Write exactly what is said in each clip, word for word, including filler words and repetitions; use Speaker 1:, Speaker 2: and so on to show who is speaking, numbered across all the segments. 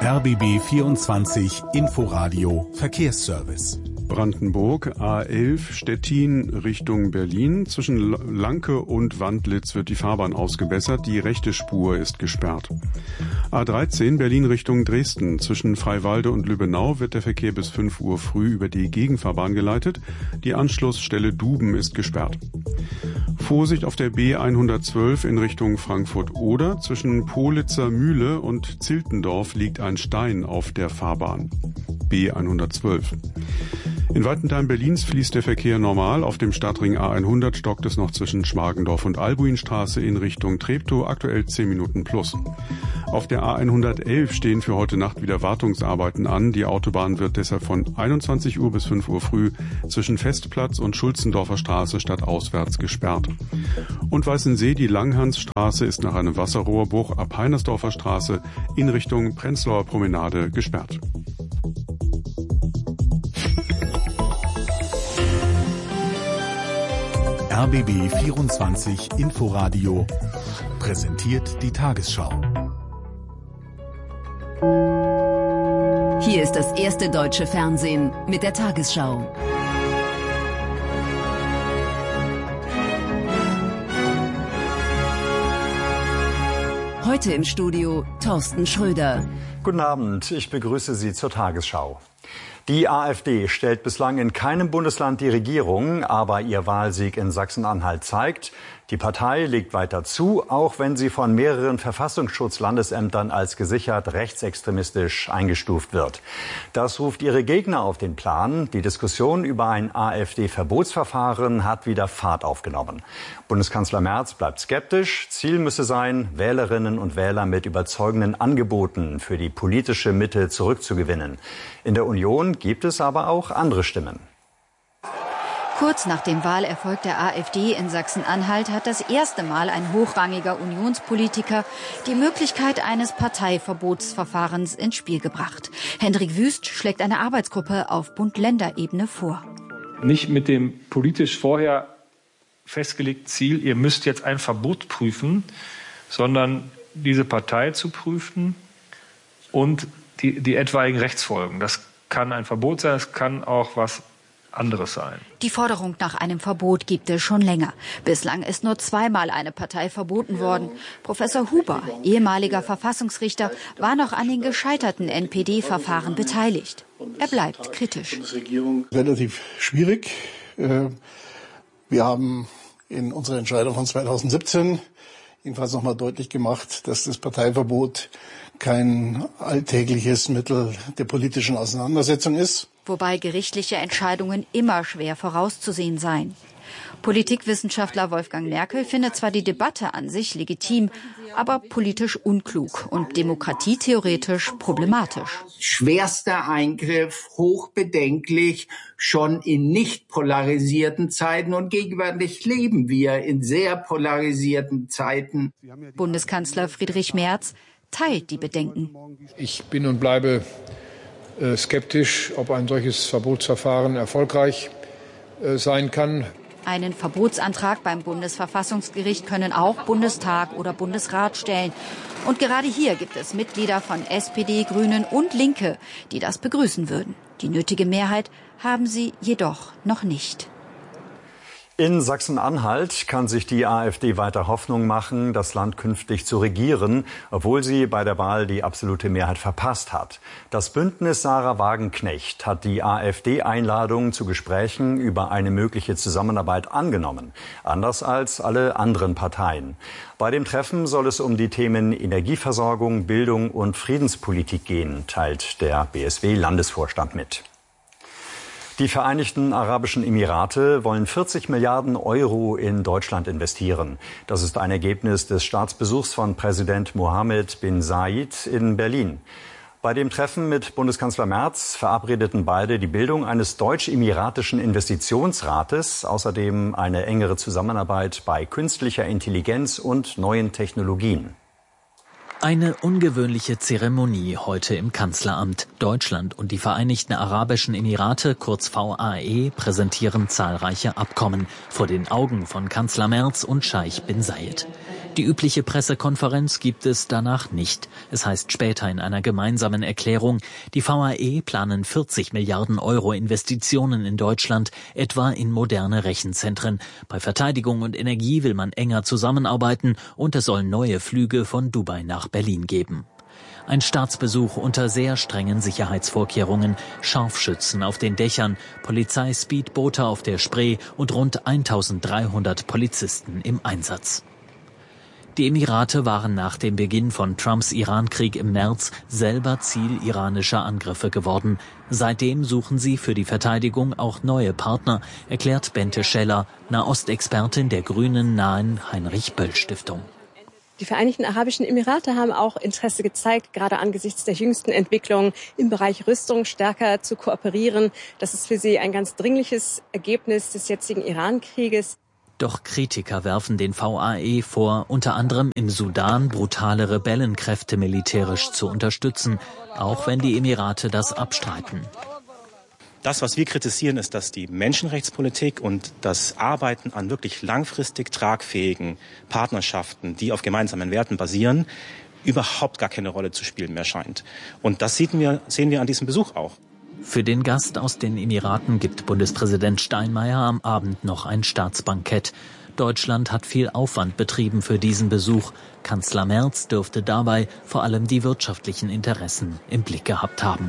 Speaker 1: R B B vierundzwanzig Inforadio Verkehrsservice.
Speaker 2: Brandenburg, A elf, Stettin Richtung Berlin. Zwischen Lanke und Wandlitz wird die Fahrbahn ausgebessert. Die rechte Spur ist gesperrt. A dreizehn, Berlin Richtung Dresden. Zwischen Freiwalde und Lübbenau wird der Verkehr bis fünf Uhr früh über die Gegenfahrbahn geleitet. Die Anschlussstelle Duben ist gesperrt. Vorsicht auf der B hundertzwölf in Richtung Frankfurt-Oder. Zwischen Politzer Mühle und Ziltendorf liegt ein Stein auf der Fahrbahn. B hundertzwölf. In weiten Teilen Berlins fließt der Verkehr normal. Auf dem Stadtring A hundert stockt es noch zwischen Schmargendorf und Albuinstraße in Richtung Treptow, aktuell zehn Minuten plus. Auf der A hundertelf stehen für heute Nacht wieder Wartungsarbeiten an. Die Autobahn wird deshalb von einundzwanzig Uhr bis fünf Uhr früh zwischen Festplatz und Schulzendorfer Straße stadtauswärts gesperrt. Und Weißensee, die Langhansstraße ist nach einem Wasserrohrbruch ab Heinersdorfer Straße in Richtung Prenzlauer Promenade gesperrt.
Speaker 1: R B B vierundzwanzig Inforadio präsentiert die Tagesschau.
Speaker 3: Hier ist das erste deutsche Fernsehen mit der Tagesschau. Heute im Studio Thorsten Schröder.
Speaker 4: Guten Abend, ich begrüße Sie zur Tagesschau. Die AfD stellt bislang in keinem Bundesland die Regierung, aber ihr Wahlsieg in Sachsen-Anhalt zeigt, die Partei legt weiter zu, auch wenn sie von mehreren Verfassungsschutzlandesämtern als gesichert rechtsextremistisch eingestuft wird. Das ruft ihre Gegner auf den Plan. Die Diskussion über ein AfD-Verbotsverfahren hat wieder Fahrt aufgenommen. Bundeskanzler Merz bleibt skeptisch. Ziel müsse sein, Wählerinnen und Wähler mit überzeugenden Angeboten für die politische Mitte zurückzugewinnen. In der Union gibt es aber auch andere Stimmen.
Speaker 5: Kurz nach dem Wahlerfolg der AfD in Sachsen-Anhalt hat das erste Mal ein hochrangiger Unionspolitiker die Möglichkeit eines Parteiverbotsverfahrens ins Spiel gebracht. Hendrik Wüst schlägt eine Arbeitsgruppe auf Bund-Länder-Ebene vor.
Speaker 6: Nicht mit dem politisch vorher festgelegten Ziel, ihr müsst jetzt ein Verbot prüfen, sondern diese Partei zu prüfen und die, die etwaigen Rechtsfolgen. Das kann ein Verbot sein, es kann auch was anderes sein.
Speaker 5: Die Forderung nach einem Verbot gibt es schon länger. Bislang ist nur zweimal eine Partei verboten worden. Professor Huber, ehemaliger Verfassungsrichter, war noch an den gescheiterten N P D-Verfahren beteiligt. Er bleibt kritisch.
Speaker 7: Relativ schwierig. Wir haben in unserer Entscheidung von zweitausendsiebzehn jedenfalls nochmal deutlich gemacht, dass das Parteiverbot kein alltägliches Mittel der politischen Auseinandersetzung ist.
Speaker 5: Wobei gerichtliche Entscheidungen immer schwer vorauszusehen seien. Politikwissenschaftler Wolfgang Merkel findet zwar die Debatte an sich legitim, aber politisch unklug und demokratietheoretisch problematisch.
Speaker 8: Schwerster Eingriff, hochbedenklich, schon in nicht polarisierten Zeiten. Und gegenwärtig leben wir in sehr polarisierten Zeiten.
Speaker 5: Bundeskanzler Friedrich Merz teilt die Bedenken.
Speaker 9: Ich bin und bleibe äh, skeptisch, ob ein solches Verbotsverfahren erfolgreich äh, sein kann.
Speaker 5: Einen Verbotsantrag beim Bundesverfassungsgericht können auch Bundestag oder Bundesrat stellen. Und gerade hier gibt es Mitglieder von S P D, Grünen und Linke, die das begrüßen würden. Die nötige Mehrheit haben sie jedoch noch nicht.
Speaker 4: In Sachsen-Anhalt kann sich die AfD weiter Hoffnung machen, das Land künftig zu regieren, obwohl sie bei der Wahl die absolute Mehrheit verpasst hat. Das Bündnis Sarah Wagenknecht hat die AfD-Einladung zu Gesprächen über eine mögliche Zusammenarbeit angenommen, anders als alle anderen Parteien. Bei dem Treffen soll es um die Themen Energieversorgung, Bildung und Friedenspolitik gehen, teilt der B S W-Landesvorstand mit. Die Vereinigten Arabischen Emirate wollen vierzig Milliarden Euro in Deutschland investieren. Das ist ein Ergebnis des Staatsbesuchs von Präsident Mohammed bin Zayed in Berlin. Bei dem Treffen mit Bundeskanzler Merz verabredeten beide die Bildung eines deutsch-emiratischen Investitionsrates, außerdem eine engere Zusammenarbeit bei künstlicher Intelligenz und neuen Technologien.
Speaker 10: Eine ungewöhnliche Zeremonie heute im Kanzleramt. Deutschland und die Vereinigten Arabischen Emirate, kurz V A E, präsentieren zahlreiche Abkommen vor den Augen von Kanzler Merz und Scheich bin Zayed. Die übliche Pressekonferenz gibt es danach nicht. Es heißt später in einer gemeinsamen Erklärung, die V A E planen vierzig Milliarden Euro Investitionen in Deutschland, etwa in moderne Rechenzentren. Bei Verteidigung und Energie will man enger zusammenarbeiten und es soll neue Flüge von Dubai nach Berlin geben. Ein Staatsbesuch unter sehr strengen Sicherheitsvorkehrungen, Scharfschützen auf den Dächern, Polizeispeedboote auf der Spree und rund eintausenddreihundert Polizisten im Einsatz. Die Emirate waren nach dem Beginn von Trumps Irankrieg im März selber Ziel iranischer Angriffe geworden. Seitdem suchen sie für die Verteidigung auch neue Partner, erklärt Bente Scheller, Nahostexpertin der Grünen nahen Heinrich-Böll-Stiftung.
Speaker 11: Die Vereinigten Arabischen Emirate haben auch Interesse gezeigt, gerade angesichts der jüngsten Entwicklungen im Bereich Rüstung stärker zu kooperieren. Das ist für sie ein ganz dringliches Ergebnis des jetzigen Iran-Krieges.
Speaker 10: Doch Kritiker werfen den V A E vor, unter anderem im Sudan brutale Rebellenkräfte militärisch zu unterstützen, auch wenn die Emirate das abstreiten.
Speaker 12: Das, was wir kritisieren, ist, dass die Menschenrechtspolitik und das Arbeiten an wirklich langfristig tragfähigen Partnerschaften, die auf gemeinsamen Werten basieren, überhaupt gar keine Rolle zu spielen mehr scheint. Und das sehen wir, sehen wir an diesem Besuch auch.
Speaker 10: Für den Gast aus den Emiraten gibt Bundespräsident Steinmeier am Abend noch ein Staatsbankett. Deutschland hat viel Aufwand betrieben für diesen Besuch. Kanzler Merz dürfte dabei vor allem die wirtschaftlichen Interessen im Blick gehabt haben.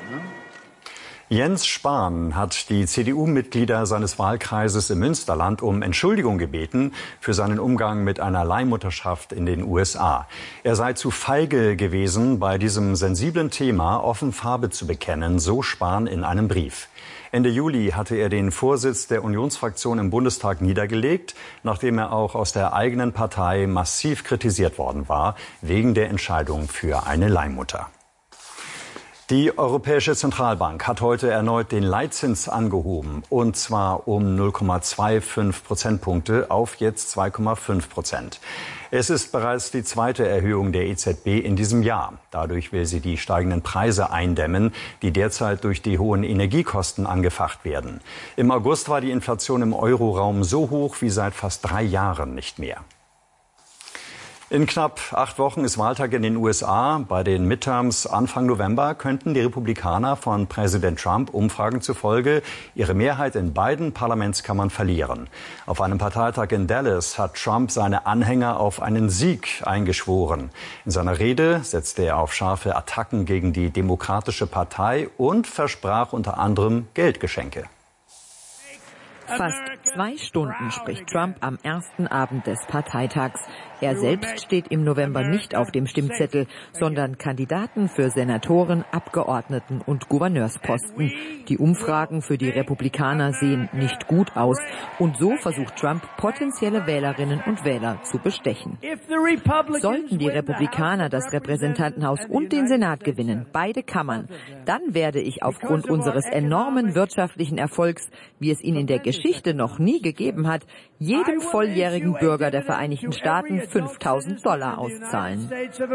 Speaker 4: Jens Spahn hat die C D U-Mitglieder seines Wahlkreises im Münsterland um Entschuldigung gebeten für seinen Umgang mit einer Leihmutterschaft in den U S A. Er sei zu feige gewesen, bei diesem sensiblen Thema offen Farbe zu bekennen, so Spahn in einem Brief. Ende Juli hatte er den Vorsitz der Unionsfraktion im Bundestag niedergelegt, nachdem er auch aus der eigenen Partei massiv kritisiert worden war, wegen der Entscheidung für eine Leihmutter. Die Europäische Zentralbank hat heute erneut den Leitzins angehoben, und zwar um null Komma fünfundzwanzig Prozentpunkte auf jetzt zwei Komma fünf Prozent. Es ist bereits die zweite Erhöhung der E Z B in diesem Jahr. Dadurch will sie die steigenden Preise eindämmen, die derzeit durch die hohen Energiekosten angefacht werden. Im August war die Inflation im Euroraum so hoch wie seit fast drei Jahren nicht mehr. In knapp acht Wochen ist Wahltag in den U S A. Bei den Midterms Anfang November könnten die Republikaner von Präsident Trump Umfragen zufolge ihre Mehrheit in beiden Parlamentskammern verlieren. Auf einem Parteitag in Dallas hat Trump seine Anhänger auf einen Sieg eingeschworen. In seiner Rede setzte er auf scharfe Attacken gegen die Demokratische Partei und versprach unter anderem Geldgeschenke.
Speaker 13: Fast zwei Stunden spricht Trump am ersten Abend des Parteitags. Er selbst steht im November nicht auf dem Stimmzettel, sondern Kandidaten für Senatoren, Abgeordneten und Gouverneursposten. Die Umfragen für die Republikaner sehen nicht gut aus. Und so versucht Trump, potenzielle Wählerinnen und Wähler zu bestechen. Sollten die Republikaner das Repräsentantenhaus und den Senat gewinnen, beide Kammern, dann werde ich aufgrund unseres enormen wirtschaftlichen Erfolgs, wie es ihn in der Geschichte noch nie gegeben hat, jedem volljährigen Bürger der Vereinigten Staaten fünftausend Dollar auszahlen.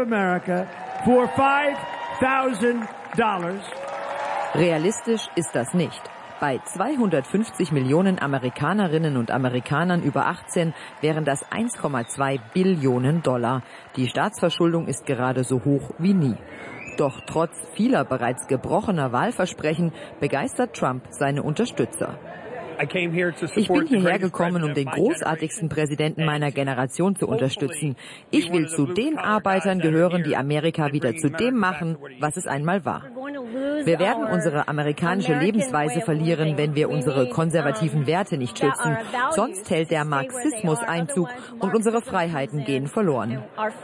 Speaker 13: Realistisch ist das nicht. Bei zweihundertfünfzig Millionen Amerikanerinnen und Amerikanern über achtzehn wären das eins Komma zwei Billionen Dollar. Die Staatsverschuldung ist gerade so hoch wie nie. Doch trotz vieler bereits gebrochener Wahlversprechen begeistert Trump seine Unterstützer. Ich bin hierher gekommen, um den großartigsten Präsidenten meiner Generation zu unterstützen. Ich will zu den Arbeitern gehören, die Amerika wieder zu dem machen, was es einmal war. Wir werden unsere amerikanische Lebensweise verlieren, wenn wir unsere konservativen Werte nicht schützen. Sonst hält der Marxismus Einzug und unsere Freiheiten gehen verloren.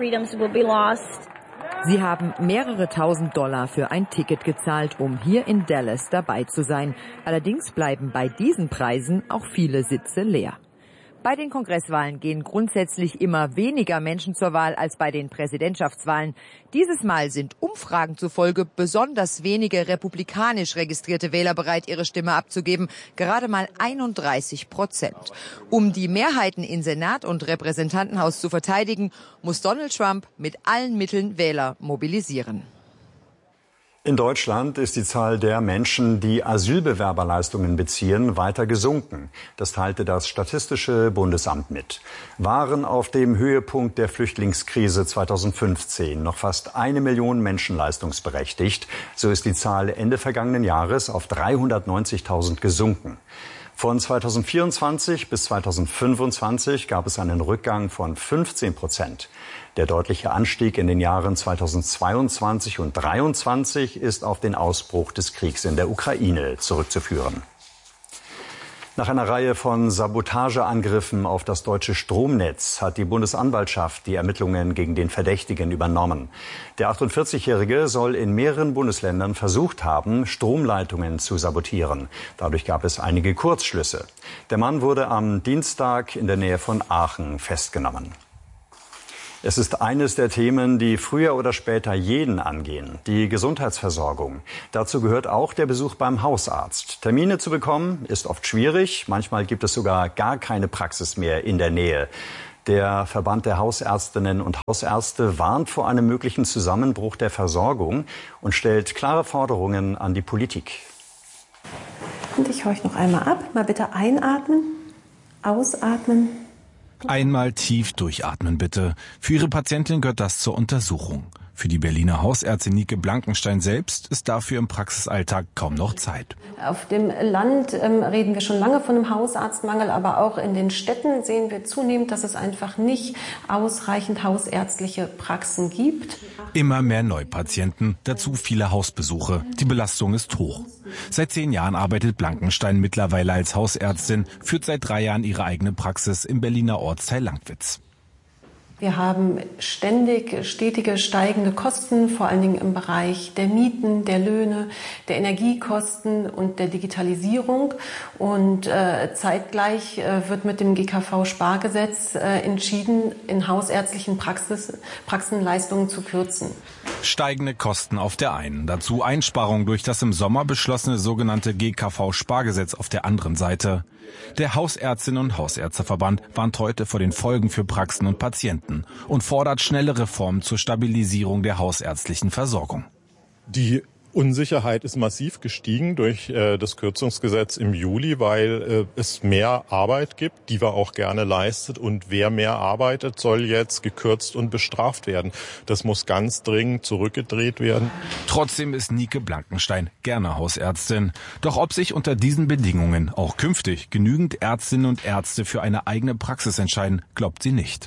Speaker 13: Sie haben mehrere tausend Dollar für ein Ticket gezahlt, um hier in Dallas dabei zu sein. Allerdings bleiben bei diesen Preisen auch viele Sitze leer. Bei den Kongresswahlen gehen grundsätzlich immer weniger Menschen zur Wahl als bei den Präsidentschaftswahlen. Dieses Mal sind Umfragen zufolge besonders wenige republikanisch registrierte Wähler bereit, ihre Stimme abzugeben. Gerade mal einunddreißig Prozent. Um die Mehrheiten in Senat und Repräsentantenhaus zu verteidigen, muss Donald Trump mit allen Mitteln Wähler mobilisieren.
Speaker 4: In Deutschland ist die Zahl der Menschen, die Asylbewerberleistungen beziehen, weiter gesunken. Das teilte das Statistische Bundesamt mit. Waren auf dem Höhepunkt der Flüchtlingskrise zweitausendfünfzehn noch fast eine Million Menschen leistungsberechtigt, so ist die Zahl Ende vergangenen Jahres auf dreihundertneunzigtausend gesunken. Von zweitausendvierundzwanzig bis zweitausendfünfundzwanzig gab es einen Rückgang von fünfzehn Prozent. Der deutliche Anstieg in den Jahren zweitausendzweiundzwanzig und zweitausenddreiundzwanzig ist auf den Ausbruch des Kriegs in der Ukraine zurückzuführen. Nach einer Reihe von Sabotageangriffen auf das deutsche Stromnetz hat die Bundesanwaltschaft die Ermittlungen gegen den Verdächtigen übernommen. Der achtundvierzigjährige soll in mehreren Bundesländern versucht haben, Stromleitungen zu sabotieren. Dadurch gab es einige Kurzschlüsse. Der Mann wurde am Dienstag in der Nähe von Aachen festgenommen. Es ist eines der Themen, die früher oder später jeden angehen, die Gesundheitsversorgung. Dazu gehört auch der Besuch beim Hausarzt. Termine zu bekommen ist oft schwierig, manchmal gibt es sogar gar keine Praxis mehr in der Nähe. Der Verband der Hausärztinnen und Hausärzte warnt vor einem möglichen Zusammenbruch der Versorgung und stellt klare Forderungen an die Politik.
Speaker 14: Und ich horche noch einmal ab. Mal bitte einatmen, ausatmen.
Speaker 15: Einmal tief durchatmen bitte. Für Ihre Patientin gehört das zur Untersuchung. Für die Berliner Hausärztin Nike Blankenstein selbst ist dafür im Praxisalltag kaum noch Zeit.
Speaker 14: Auf dem Land ähm, reden wir schon lange von einem Hausarztmangel, aber auch in den Städten sehen wir zunehmend, dass es einfach nicht ausreichend hausärztliche Praxen gibt.
Speaker 15: Immer mehr Neupatienten, dazu viele Hausbesuche. Die Belastung ist hoch. Seit zehn Jahren arbeitet Blankenstein mittlerweile als Hausärztin, führt seit drei Jahren ihre eigene Praxis im Berliner Ortsteil Langwitz.
Speaker 14: Wir haben ständig stetige steigende Kosten, vor allen Dingen im Bereich der Mieten, der Löhne, der Energiekosten und der Digitalisierung. Und äh, zeitgleich äh, wird mit dem G K V-Spargesetz äh, entschieden, in hausärztlichen Praxis, Praxen Leistungen zu kürzen.
Speaker 15: Steigende Kosten auf der einen, dazu Einsparungen durch das im Sommer beschlossene sogenannte G K V-Spargesetz auf der anderen Seite. Der Hausärztinnen- und Hausärzteverband warnt heute vor den Folgen für Praxen und Patienten und fordert schnelle Reformen zur Stabilisierung der hausärztlichen Versorgung.
Speaker 16: Die Unsicherheit ist massiv gestiegen durch äh, das Kürzungsgesetz im Juli, weil äh, es mehr Arbeit gibt, die wir auch gerne leistet. Und wer mehr arbeitet, soll jetzt gekürzt und bestraft werden. Das muss ganz dringend zurückgedreht werden.
Speaker 15: Trotzdem ist Nike Blankenstein gerne Hausärztin. Doch ob sich unter diesen Bedingungen auch künftig genügend Ärztinnen und Ärzte für eine eigene Praxis entscheiden, glaubt sie nicht.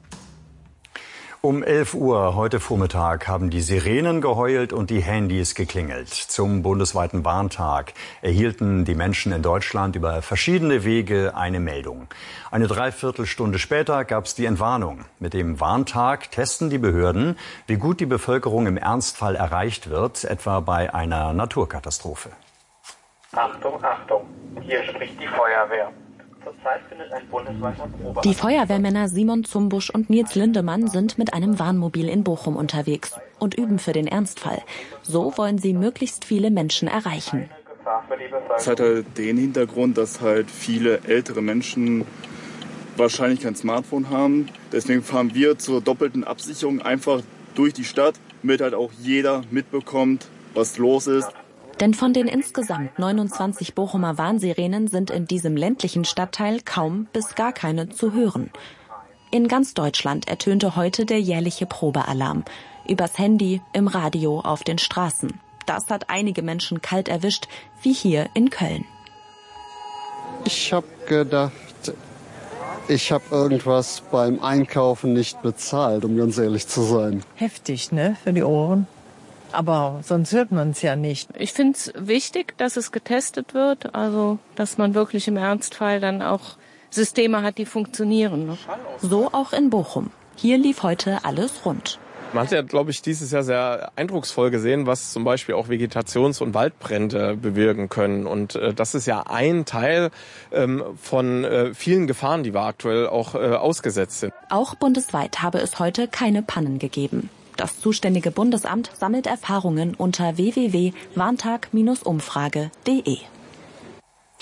Speaker 4: Um elf Uhr heute Vormittag haben die Sirenen geheult und die Handys geklingelt. Zum bundesweiten Warntag erhielten die Menschen in Deutschland über verschiedene Wege eine Meldung. Eine Dreiviertelstunde später gab es die Entwarnung. Mit dem Warntag testen die Behörden, wie gut die Bevölkerung im Ernstfall erreicht wird, etwa bei einer Naturkatastrophe.
Speaker 17: Achtung, Achtung, hier spricht die Feuerwehr. Zurzeit findet ein bundesweiter Probe.
Speaker 18: Die Feuerwehrmänner Simon Zumbusch und Nils Lindemann sind mit einem Warnmobil in Bochum unterwegs und üben für den Ernstfall. So wollen sie möglichst viele Menschen erreichen.
Speaker 19: Es hat halt den Hintergrund, dass halt viele ältere Menschen wahrscheinlich kein Smartphone haben. Deswegen fahren wir zur doppelten Absicherung einfach durch die Stadt, damit halt auch jeder mitbekommt, was los ist.
Speaker 18: Denn von den insgesamt neunundzwanzig Bochumer Warnsirenen sind in diesem ländlichen Stadtteil kaum bis gar keine zu hören. In ganz Deutschland ertönte heute der jährliche Probealarm. Übers Handy, im Radio, auf den Straßen. Das hat einige Menschen kalt erwischt, wie hier in Köln.
Speaker 20: Ich habe gedacht, ich habe irgendwas beim Einkaufen nicht bezahlt, um ganz ehrlich zu sein.
Speaker 21: Heftig, ne, für die Ohren. Aber sonst hört man es ja nicht.
Speaker 22: Ich finde es wichtig, dass es getestet wird, also dass man wirklich im Ernstfall dann auch Systeme hat, die funktionieren. Ne?
Speaker 18: So auch in Bochum. Hier lief heute alles rund.
Speaker 23: Man hat ja, glaube ich, dieses Jahr sehr eindrucksvoll gesehen, was zum Beispiel auch Vegetations- und Waldbrände bewirken können. Und äh, das ist ja ein Teil ähm, von äh, vielen Gefahren, die wir aktuell auch äh, ausgesetzt sind.
Speaker 18: Auch bundesweit habe es heute keine Pannen gegeben. Das zuständige Bundesamt sammelt Erfahrungen unter w w w punkt warntag Bindestrich umfrage punkt de.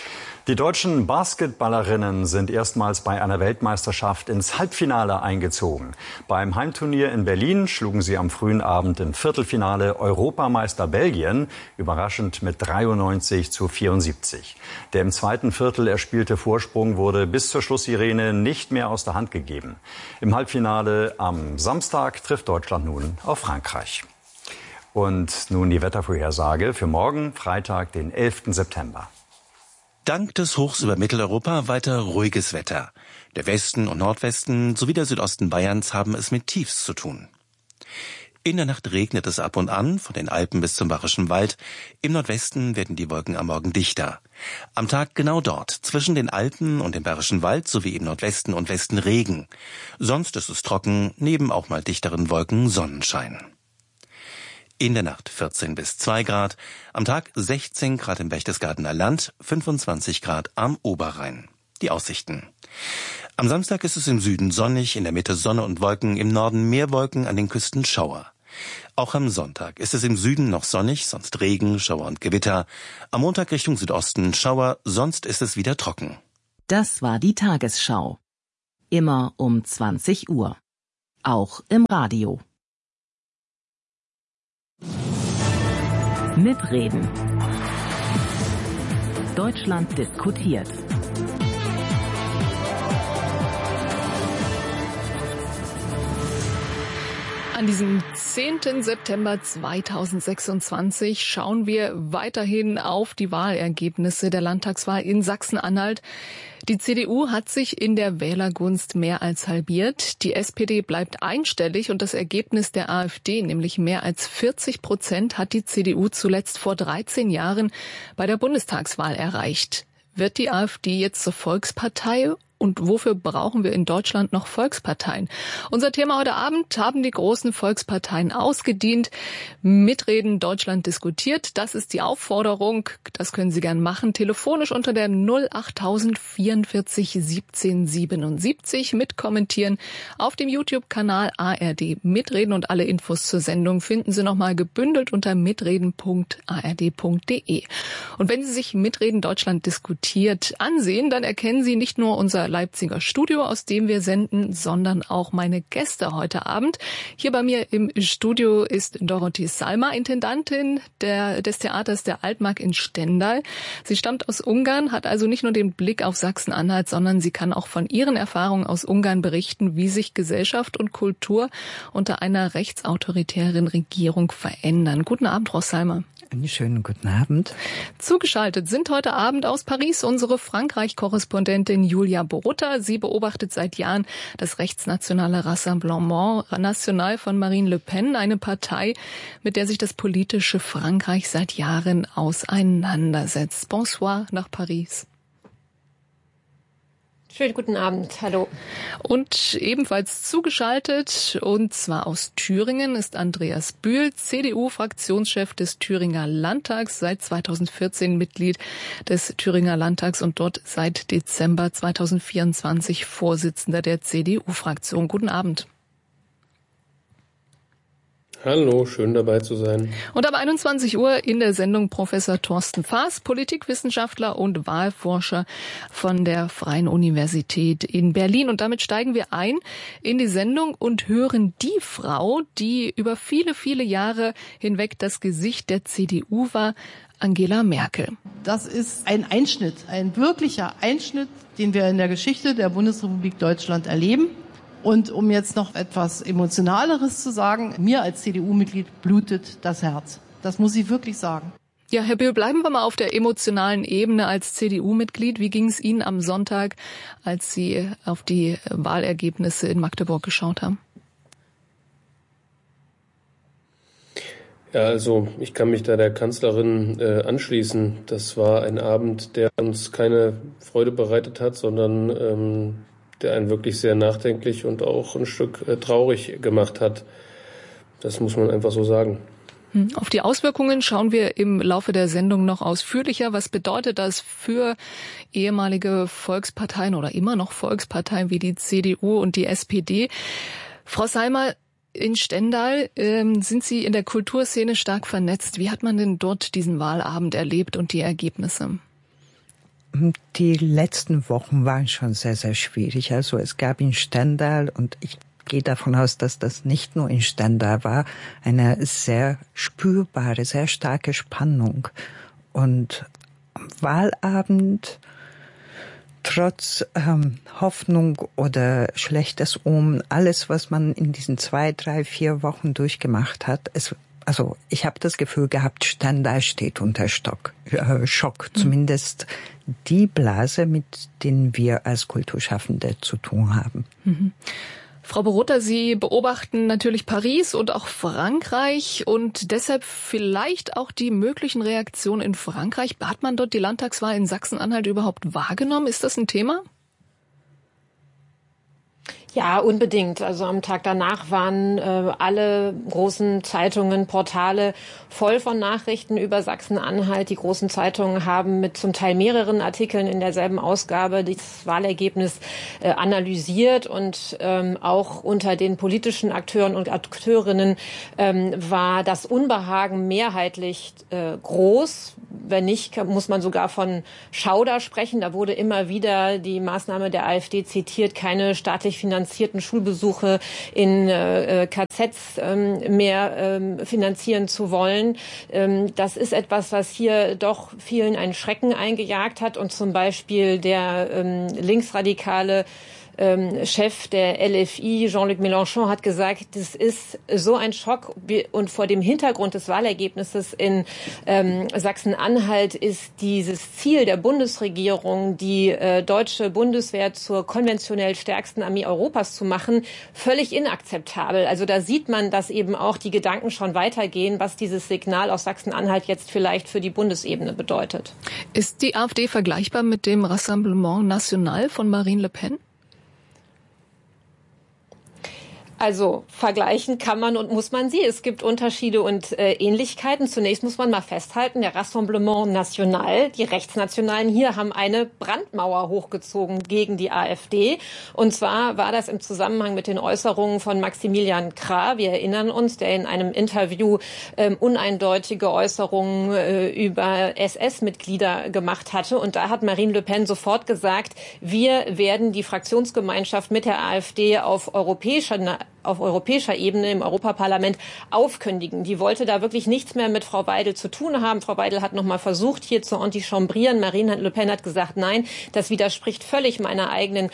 Speaker 4: Die deutschen Basketballerinnen sind erstmals bei einer Weltmeisterschaft ins Halbfinale eingezogen. Beim Heimturnier in Berlin schlugen sie am frühen Abend im Viertelfinale Europameister Belgien, überraschend mit dreiundneunzig zu vierundsiebzig. Der im zweiten Viertel erspielte Vorsprung wurde bis zur Schlusssirene nicht mehr aus der Hand gegeben. Im Halbfinale am Samstag trifft Deutschland nun auf Frankreich. Und nun die Wettervorhersage für morgen, Freitag, den elften September.
Speaker 1: Dank des Hochs über Mitteleuropa weiter ruhiges Wetter. Der Westen und Nordwesten sowie der Südosten Bayerns haben es mit Tiefs zu tun. In der Nacht regnet es ab und an, von den Alpen bis zum Bayerischen Wald. Im Nordwesten werden die Wolken am Morgen dichter. Am Tag genau dort, zwischen den Alpen und dem Bayerischen Wald sowie im Nordwesten und Westen Regen. Sonst ist es trocken, neben auch mal dichteren Wolken Sonnenschein. In der Nacht vierzehn bis zwei Grad, am Tag sechzehn Grad im Berchtesgadener Land, fünfundzwanzig Grad am Oberrhein. Die Aussichten. Am Samstag ist es im Süden sonnig, in der Mitte Sonne und Wolken, im Norden mehr Wolken, an den Küsten Schauer. Auch am Sonntag ist es im Süden noch sonnig, sonst Regen, Schauer und Gewitter. Am Montag Richtung Südosten Schauer, sonst ist es wieder trocken.
Speaker 2: Das war die Tagesschau. Immer um zwanzig Uhr. Auch im Radio. Mitreden. Deutschland diskutiert.
Speaker 3: An diesem zehnten September zweitausendsechsundzwanzig schauen wir weiterhin auf die Wahlergebnisse der Landtagswahl in Sachsen-Anhalt. Die C D U hat sich in der Wählergunst mehr als halbiert. Die S P D bleibt einstellig und das Ergebnis der AfD, nämlich mehr als vierzig Prozent, hat die C D U zuletzt vor dreizehn Jahren bei der Bundestagswahl erreicht. Wird die AfD jetzt zur Volkspartei? Und wofür brauchen wir in Deutschland noch Volksparteien? Unser Thema heute Abend: Haben die großen Volksparteien ausgedient? Mitreden, Deutschland diskutiert. Das ist die Aufforderung. Das können Sie gern machen. Telefonisch unter der null achttausend vierundvierzig siebzehn siebenundsiebzig. Mitkommentieren auf dem YouTube-Kanal A R D Mitreden. Und alle Infos zur Sendung finden Sie nochmal gebündelt unter mitreden punkt a r d punkt d e. Und wenn Sie sich Mitreden Deutschland diskutiert ansehen, dann erkennen Sie nicht nur unser Leipziger Studio, aus dem wir senden, sondern auch meine Gäste heute Abend. Hier bei mir im Studio ist Dorothee Salma, Intendantin der, des Theaters der Altmark in Stendal. Sie stammt aus Ungarn, hat also nicht nur den Blick auf Sachsen-Anhalt, sondern sie kann auch von ihren Erfahrungen aus Ungarn berichten, wie sich Gesellschaft und Kultur unter einer rechtsautoritären Regierung verändern. Guten Abend, Frau Salma.
Speaker 24: Einen schönen guten Abend.
Speaker 3: Zugeschaltet sind heute Abend aus Paris unsere Frankreich-Korrespondentin Julia Borutta. Sie beobachtet seit Jahren das rechtsnationale Rassemblement National von Marine Le Pen, eine Partei, mit der sich das politische Frankreich seit Jahren auseinandersetzt. Bonsoir nach Paris.
Speaker 24: Schönen guten Abend, hallo.
Speaker 3: Und ebenfalls zugeschaltet, und zwar aus Thüringen, ist Andreas Bühl, C D U-Fraktionschef des Thüringer Landtags, seit zweitausendvierzehn Mitglied des Thüringer Landtags und dort seit Dezember zweitausendvierundzwanzig Vorsitzender der C D U-Fraktion. Guten Abend.
Speaker 25: Hallo, schön dabei zu sein.
Speaker 3: Und ab einundzwanzig Uhr in der Sendung Professor Thorsten Faas, Politikwissenschaftler und Wahlforscher von der Freien Universität in Berlin. Und damit steigen wir ein in die Sendung und hören die Frau, die über viele, viele Jahre hinweg das Gesicht der C D U war, Angela Merkel.
Speaker 26: Das ist ein Einschnitt, ein wirklicher Einschnitt, den wir in der Geschichte der Bundesrepublik Deutschland erleben. Und um jetzt noch etwas Emotionaleres zu sagen, mir als C D U-Mitglied blutet das Herz. Das muss ich wirklich sagen.
Speaker 3: Ja, Herr Bühl, bleiben wir mal auf der emotionalen Ebene als C D U-Mitglied. Wie ging es Ihnen am Sonntag, als Sie auf die Wahlergebnisse in Magdeburg geschaut haben?
Speaker 25: Ja, also ich kann mich da der Kanzlerin äh, anschließen. Das war ein Abend, der uns keine Freude bereitet hat, sondern ähm, der einen wirklich sehr nachdenklich und auch ein Stück äh, traurig gemacht hat. Das muss man einfach so sagen.
Speaker 3: Auf die Auswirkungen schauen wir im Laufe der Sendung noch ausführlicher. Was bedeutet das für ehemalige Volksparteien oder immer noch Volksparteien wie die C D U und die S P D? Frau Salma, in Stendal ähm, sind Sie in der Kulturszene stark vernetzt. Wie hat man denn dort diesen Wahlabend erlebt und die Ergebnisse?
Speaker 24: Die letzten Wochen waren schon sehr, sehr schwierig. Also es gab in Stendal, und ich gehe davon aus, dass das nicht nur in Stendal war, eine sehr spürbare, sehr starke Spannung. Und am Wahlabend, trotz ähm, Hoffnung oder schlechtes Omen, alles, was man in diesen zwei, drei, vier Wochen durchgemacht hat, es Also ich habe das Gefühl gehabt, Stendal steht unter Stock, äh, Schock. Mhm. Zumindest die Blase, mit denen wir als Kulturschaffende zu tun haben.
Speaker 3: Mhm. Frau Borutta, Sie beobachten natürlich Paris und auch Frankreich und deshalb vielleicht auch die möglichen Reaktionen in Frankreich. Hat man dort die Landtagswahl in Sachsen-Anhalt überhaupt wahrgenommen? Ist das ein Thema?
Speaker 24: Ja, unbedingt. Also am Tag danach waren äh, alle großen Zeitungen, Portale voll von Nachrichten über Sachsen-Anhalt. Die großen Zeitungen haben mit zum Teil mehreren Artikeln in derselben Ausgabe das Wahlergebnis äh, analysiert. Und ähm, auch unter den politischen Akteuren und Akteurinnen ähm, war das Unbehagen mehrheitlich äh, groß. Wenn nicht, muss man sogar von Schauder sprechen. Da wurde immer wieder die Maßnahme der AfD zitiert, keine staatlich finanzierten Schulbesuche in äh, K Zs ähm, mehr ähm, finanzieren zu wollen. Ähm, das ist etwas, was hier doch vielen einen Schrecken eingejagt hat. Und zum Beispiel der ähm, linksradikale Ähm, Chef der L F I, Jean-Luc Mélenchon, hat gesagt, das ist so ein Schock und vor dem Hintergrund des Wahlergebnisses in ähm, Sachsen-Anhalt ist dieses Ziel der Bundesregierung, die äh, deutsche Bundeswehr zur konventionell stärksten Armee Europas zu machen, völlig inakzeptabel. Also da sieht man, dass eben auch die Gedanken schon weitergehen, was dieses Signal aus Sachsen-Anhalt jetzt vielleicht für die Bundesebene bedeutet.
Speaker 3: Ist die AfD vergleichbar mit dem Rassemblement National von Marine Le Pen?
Speaker 24: Also vergleichen kann man und muss man sie. Es gibt Unterschiede und äh, Ähnlichkeiten. Zunächst muss man mal festhalten, der Rassemblement National, die Rechtsnationalen hier haben eine Brandmauer hochgezogen gegen die AfD. Und zwar war das im Zusammenhang mit den Äußerungen von Maximilian Krah. Wir erinnern uns, der in einem Interview ähm, uneindeutige Äußerungen äh, über S S-Mitglieder gemacht hatte. Und da hat Marine Le Pen sofort gesagt, wir werden die Fraktionsgemeinschaft mit der AfD auf europäischer auf europäischer Ebene im Europaparlament aufkündigen. Die wollte da wirklich nichts mehr mit Frau Weidel zu tun haben. Frau Weidel hat noch mal versucht, hier zu entichambrieren. Marine Le Pen hat gesagt, nein, das widerspricht völlig meiner eigenen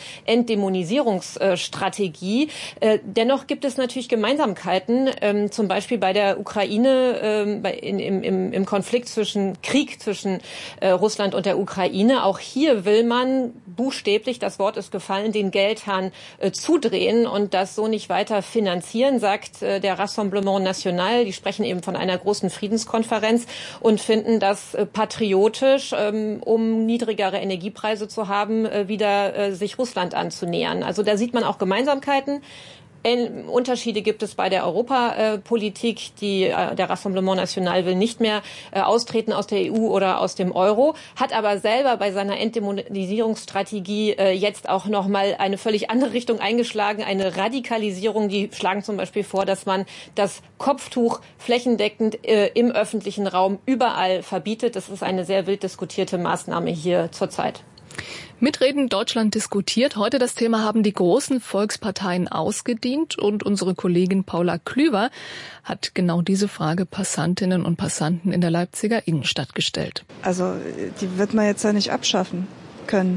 Speaker 24: Entdämonisierungsstrategie. Äh, dennoch gibt es natürlich Gemeinsamkeiten, ähm, zum Beispiel bei der Ukraine, ähm, bei, in, im, im, im Konflikt zwischen Krieg zwischen äh, Russland und der Ukraine. Auch hier will man buchstäblich, das Wort ist gefallen, den Geldhahn äh, zudrehen und das so nicht weiter finanzieren, sagt äh, der Rassemblement National. Die sprechen eben von einer großen Friedenskonferenz und finden das äh, patriotisch, ähm, um niedrigere Energiepreise zu haben, äh, wieder äh, sich Russland anzunähern. Also da sieht man auch Gemeinsamkeiten. Unterschiede gibt es bei der Europapolitik. Die, der Rassemblement National will nicht mehr austreten aus der E U oder aus dem Euro, hat aber selber bei seiner Entdämonisierungsstrategie jetzt auch noch mal eine völlig andere Richtung eingeschlagen, eine Radikalisierung. Die schlagen zum Beispiel vor, dass man das Kopftuch flächendeckend im öffentlichen Raum überall verbietet. Das ist eine sehr wild diskutierte Maßnahme hier zurzeit.
Speaker 3: Mitreden Deutschland diskutiert. Heute das Thema haben die großen Volksparteien ausgedient und unsere Kollegin Paula Klüver hat genau diese Frage Passantinnen und Passanten in der Leipziger Innenstadt gestellt.
Speaker 5: Also die wird man jetzt ja nicht abschaffen können.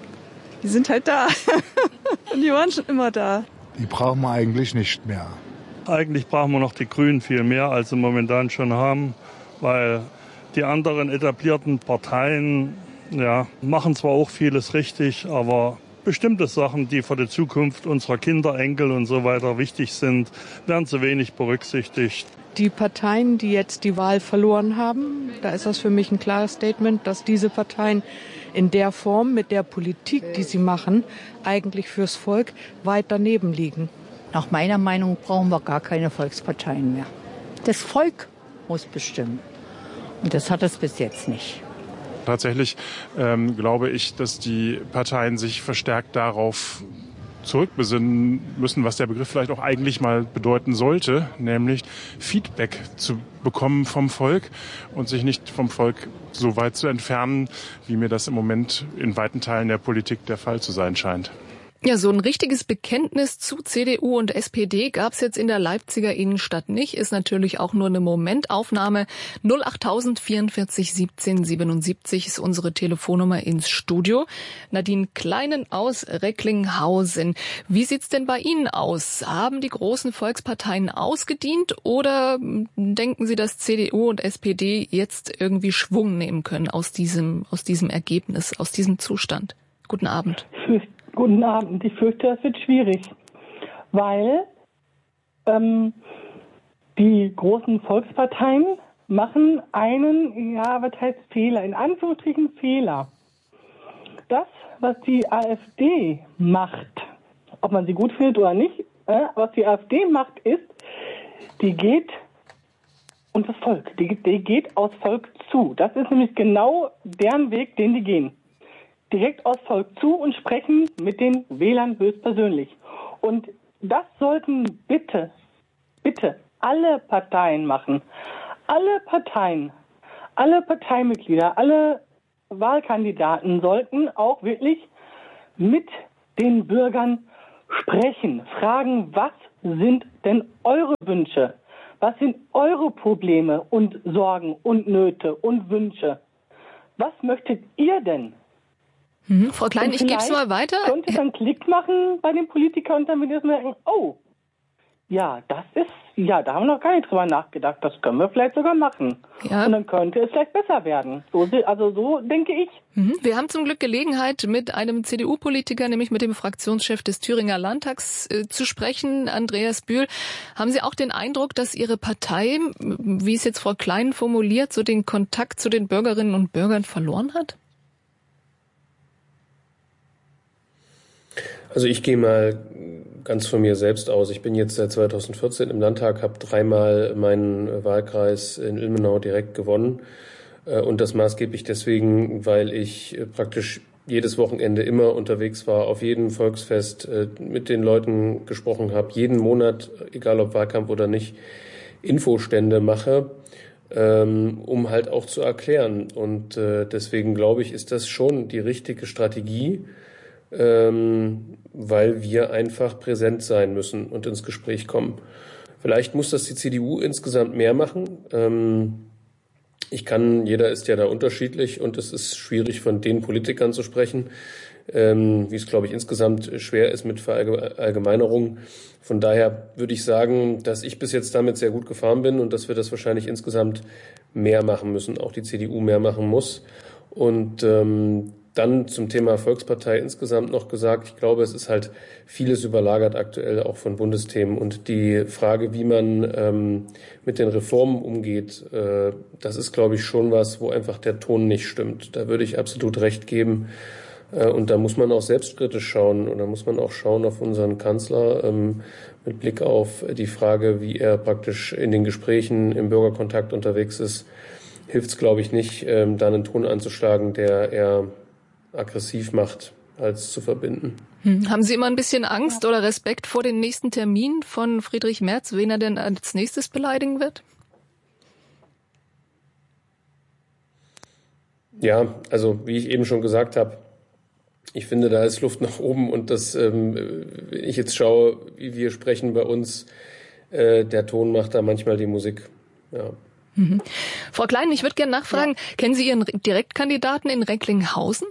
Speaker 5: Die sind halt da und die waren schon immer da.
Speaker 6: Die brauchen wir eigentlich nicht mehr.
Speaker 7: Eigentlich brauchen wir noch die Grünen viel mehr, als sie momentan schon haben, weil die anderen etablierten Parteien ja, machen zwar auch vieles richtig, aber bestimmte Sachen, die für die Zukunft unserer Kinder, Enkel und so weiter wichtig sind, werden zu wenig berücksichtigt.
Speaker 8: Die Parteien, die jetzt die Wahl verloren haben, da ist das für mich ein klares Statement, dass diese Parteien in der Form, mit der Politik, die sie machen, eigentlich fürs Volk weit daneben liegen.
Speaker 9: Nach meiner Meinung brauchen wir gar keine Volksparteien mehr. Das Volk muss bestimmen. Und das hat es bis jetzt nicht.
Speaker 11: Tatsächlich ähm, glaube ich, dass die Parteien sich verstärkt darauf
Speaker 10: zurückbesinnen müssen, was der Begriff vielleicht auch eigentlich mal bedeuten sollte, nämlich Feedback zu bekommen vom Volk und sich nicht vom Volk so weit zu entfernen, wie mir das im Moment in weiten Teilen der Politik der Fall zu sein scheint.
Speaker 3: Ja, so ein richtiges Bekenntnis zu C D U und S P D gab's jetzt in der Leipziger Innenstadt nicht. Ist natürlich auch nur eine Momentaufnahme. null acht tausend vierundvierzig siebzehn siebenundsiebzig ist unsere Telefonnummer ins Studio. Nadine Kleinen aus Recklinghausen. Wie sieht's denn bei Ihnen aus? Haben die großen Volksparteien ausgedient oder denken Sie, dass C D U und S P D jetzt irgendwie Schwung nehmen können aus diesem, aus diesem Ergebnis, aus diesem Zustand? Guten Abend.
Speaker 11: Guten Abend. Ich fürchte, das wird schwierig, weil ähm, die großen Volksparteien machen einen, ja, was heißt Fehler, in Anführungsstrichen Fehler. Das, was die AfD macht, ob man sie gut findet oder nicht, äh, was die AfD macht, ist, die geht unter das Volk, die, die geht aufs Volk zu. Das ist nämlich genau deren Weg, den die gehen. Direkt aufs Volk zu und sprechen mit den Wählern höchstpersönlich. Und das sollten bitte, bitte alle Parteien machen. Alle Parteien, alle Parteimitglieder, alle Wahlkandidaten sollten auch wirklich mit den Bürgern sprechen. Fragen, was sind denn eure Wünsche? Was sind eure Probleme und Sorgen und Nöte und Wünsche? Was möchtet ihr denn?
Speaker 3: Mhm. Frau Klein, ich gebe es mal weiter.
Speaker 11: Könnte dann Klick machen bei den Politikern und dann wird erstmal denken, oh, ja, das ist, ja, da haben wir noch gar nicht drüber nachgedacht, das können wir vielleicht sogar machen. Ja. Und dann könnte es vielleicht besser werden. So, also so denke ich.
Speaker 3: Mhm. Wir haben zum Glück Gelegenheit, mit einem C D U-Politiker, nämlich mit dem Fraktionschef des Thüringer Landtags äh, zu sprechen, Andreas Bühl. Haben Sie auch den Eindruck, dass Ihre Partei, wie es jetzt Frau Klein formuliert, so den Kontakt zu den Bürgerinnen und Bürgern verloren hat?
Speaker 25: Also ich gehe mal ganz von mir selbst aus. Ich bin jetzt seit zweitausendvierzehn im Landtag, habe dreimal meinen Wahlkreis in Ilmenau direkt gewonnen. Und das maßgeblich deswegen, weil ich praktisch jedes Wochenende immer unterwegs war, auf jedem Volksfest mit den Leuten gesprochen habe, jeden Monat, egal ob Wahlkampf oder nicht, Infostände mache, um halt auch zu erklären. Und deswegen glaube ich, ist das schon die richtige Strategie, Ähm, weil wir einfach präsent sein müssen und ins Gespräch kommen. Vielleicht muss das die C D U insgesamt mehr machen. Ähm, ich kann, jeder ist ja da unterschiedlich und es ist schwierig, von den Politikern zu sprechen, ähm, wie es, glaube ich, insgesamt schwer ist mit Verallgemeinerungen. Von daher würde ich sagen, dass ich bis jetzt damit sehr gut gefahren bin und dass wir das wahrscheinlich insgesamt mehr machen müssen, auch die C D U mehr machen muss. Und ähm, Dann zum Thema Volkspartei insgesamt noch gesagt, ich glaube, es ist halt vieles überlagert aktuell auch von Bundesthemen und die Frage, wie man ähm, mit den Reformen umgeht, äh, das ist, glaube ich, schon was, wo einfach der Ton nicht stimmt. Da würde ich absolut recht geben äh, und da muss man auch selbstkritisch schauen und da muss man auch schauen auf unseren Kanzler ähm, mit Blick auf die Frage, wie er praktisch in den Gesprächen im Bürgerkontakt unterwegs ist, hilft es, glaube ich, nicht, ähm, da einen Ton anzuschlagen, der eher aggressiv macht, als zu verbinden.
Speaker 3: Hm. Haben Sie immer ein bisschen Angst oder Respekt vor den nächsten Termin von Friedrich Merz, wen er denn als nächstes beleidigen wird?
Speaker 25: Ja, also wie ich eben schon gesagt habe, ich finde, da ist Luft nach oben und das, ähm, wenn ich jetzt schaue, wie wir sprechen bei uns, äh, der Ton macht da manchmal die Musik. Ja.
Speaker 3: Mhm. Frau Klein, ich würde gerne nachfragen, ja. Kennen Sie Ihren Direktkandidaten in Recklinghausen?